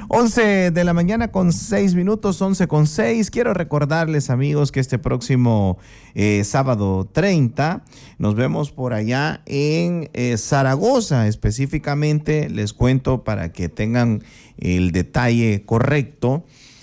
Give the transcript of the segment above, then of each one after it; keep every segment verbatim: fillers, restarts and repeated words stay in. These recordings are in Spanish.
once de la mañana con seis minutos, once con seis. Quiero recordarles, amigos, que este próximo eh, sábado treinta nos vemos por allá en eh, Zaragoza. Específicamente, les cuento para que tengan el detalle correcto,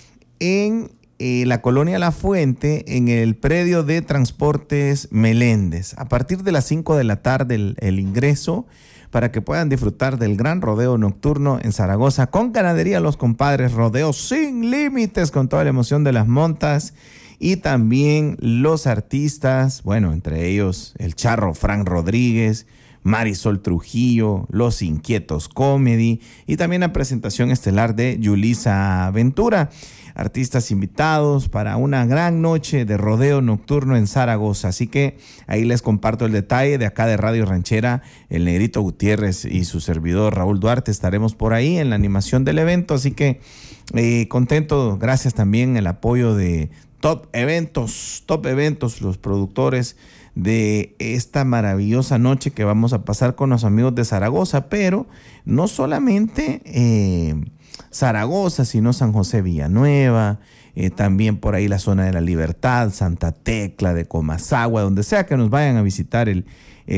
en eh, la colonia La Fuente, en el predio de Transportes Meléndez. A partir de las cinco de la tarde el, el ingreso, para que puedan disfrutar del gran rodeo nocturno en Zaragoza con Ganadería Los Compadres, rodeo sin límites con toda la emoción de las montas, y también los artistas, bueno, entre ellos el Charro Frank Rodríguez, Marisol Trujillo, Los Inquietos Comedy, y también la presentación estelar de Yulisa Ventura. Artistas invitados para una gran noche de rodeo nocturno en Zaragoza. Así que ahí les comparto el detalle de acá de Radio Ranchera. El Negrito Gutiérrez y su servidor Raúl Duarte estaremos por ahí en la animación del evento. Así que eh, contento, gracias también el apoyo de Top Eventos, Top Eventos, los productores de esta maravillosa noche que vamos a pasar con los amigos de Zaragoza. Pero no solamente Eh, Zaragoza, sino San José Villanueva, eh, también por ahí la zona de la Libertad, Santa Tecla, de Comasagua, donde sea que nos vayan a visitar el,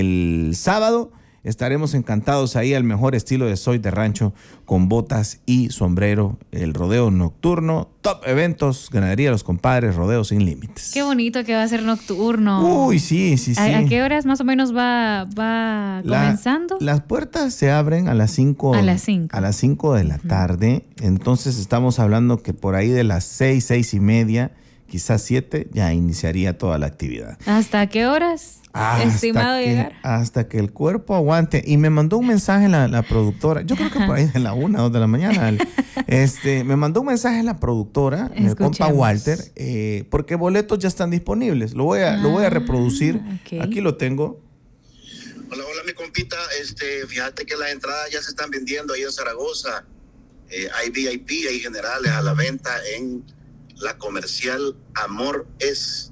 el sábado. Estaremos encantados ahí al mejor estilo de Soy de Rancho, con botas y sombrero, el rodeo nocturno, Top Eventos, Ganadería Los Compadres, rodeo sin límites. Qué bonito que va a ser nocturno. Uy, sí, sí, sí. ¿A, a qué horas más o menos va, va La, comenzando? Las puertas se abren a las cinco. A las cinco. A las cinco de la uh-huh. tarde. Entonces estamos hablando que por ahí de las seis, seis y media, quizás siete, ya iniciaría toda la actividad. ¿Hasta qué horas? Hasta Estimado que, llegar. Hasta que el cuerpo aguante. Y me mandó un mensaje la, la productora, yo creo que por ahí de la una, dos de la mañana. este, me mandó un mensaje la productora, el compa Walter, eh, porque boletos ya están disponibles. Lo voy a, ah, lo voy a reproducir. Okay. Aquí lo tengo. Hola, hola, mi compita. Este, fíjate que las entradas ya se están vendiendo ahí en Zaragoza. Eh, hay V I P, hay generales a la venta en la comercial Amor Es.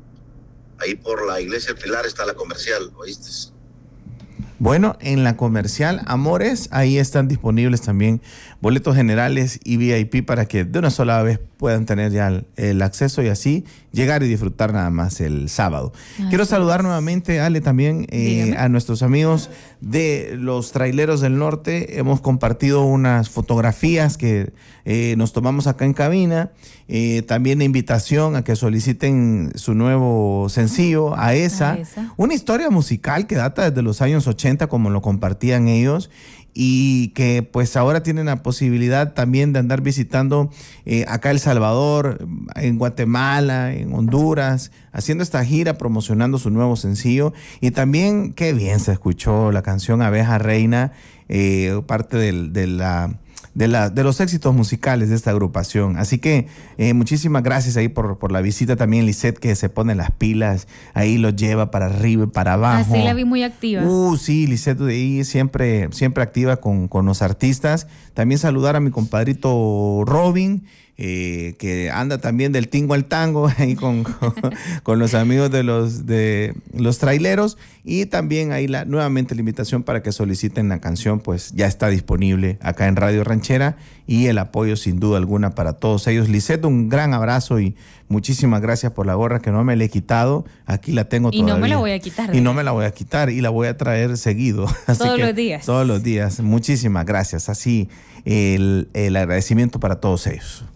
Ahí por la iglesia Pilar está la comercial, ¿oíste? Bueno, en la comercial Amores, ahí están disponibles también boletos generales y V I P para que de una sola vez puedan tener ya el, el acceso y así llegar y disfrutar nada más el sábado. Ay, Quiero sí. saludar nuevamente, Ale, también eh, a nuestros amigos de los Traileros del Norte. Hemos compartido unas fotografías que eh, nos tomamos acá en cabina. Eh, también la invitación a que soliciten su nuevo sencillo, a esa, a esa. Una historia musical que data desde los años ochenta, como lo compartían ellos, y que pues ahora tienen la posibilidad también de andar visitando eh, acá El Salvador, en Guatemala, en Honduras, haciendo esta gira, promocionando su nuevo sencillo. Y también qué bien se escuchó la canción Abeja Reina, eh, parte del, de la... De, la, de los éxitos musicales de esta agrupación. Así que eh, muchísimas gracias ahí por, por la visita. También Lisette, que se pone las pilas, ahí lo lleva para arriba y para abajo. Así la vi muy activa. Uh, sí, Lisette de ahí siempre, siempre activa con, con los artistas. También saludar a mi compadrito Robin, Eh, que anda también del tingo al tango ahí con, con, con los amigos de los de los traileros. Y también ahí la, nuevamente la invitación para que soliciten la canción, pues ya está disponible acá en Radio Ranchera, y el apoyo sin duda alguna para todos ellos. Lisette, un gran abrazo y muchísimas gracias por la gorra que no me la he quitado. Aquí la tengo todavía. Y no me la voy a quitar. Y no me la voy a quitar y la voy a traer seguido. Así todos que, los días. Todos los días. Muchísimas gracias. Así el, el agradecimiento para todos ellos.